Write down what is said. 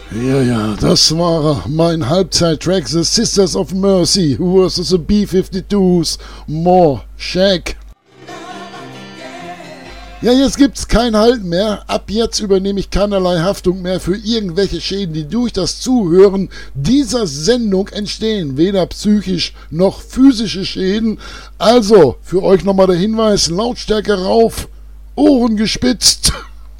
Ja, das war mein Halbzeit-Track The Sisters of Mercy vs. The B-52s More Shaq. Ja, jetzt gibt's kein Halten mehr. Ab jetzt übernehme ich keinerlei Haftung mehr für irgendwelche Schäden, die durch das Zuhören dieser Sendung entstehen. Weder psychisch noch physische Schäden. Also, für euch nochmal der Hinweis, Lautstärke rauf, Ohren gespitzt.